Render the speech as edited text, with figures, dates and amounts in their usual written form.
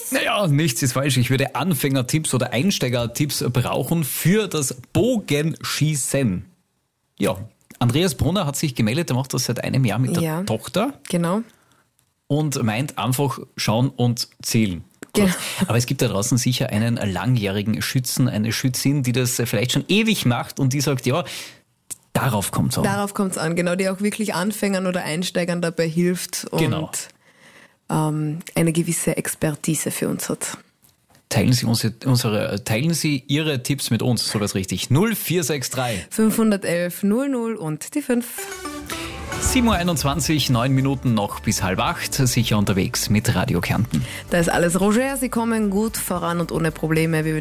Naja, nichts ist falsch. Ich würde Anfängertipps oder Einsteigertipps brauchen für das Bogenschießen. Ja, Andreas Brunner hat sich gemeldet, er macht das seit einem Jahr mit der Tochter. Genau. Und meint einfach schauen und zählen. Gut. Aber es gibt da draußen sicher einen langjährigen Schützen, eine Schützin, die das vielleicht schon ewig macht und die sagt, ja, darauf kommt's an. Darauf kommt's an, genau, die auch wirklich Anfängern oder Einsteigern dabei hilft und eine gewisse Expertise für uns hat. Teilen Sie Ihre Tipps mit uns, sowas richtig. 0463 511 00 und die 5. 7.21 Uhr, 9 Minuten noch bis 7:30, sicher unterwegs mit Radio Kärnten. Da ist alles Roger, Sie kommen gut voran und ohne Probleme. Wir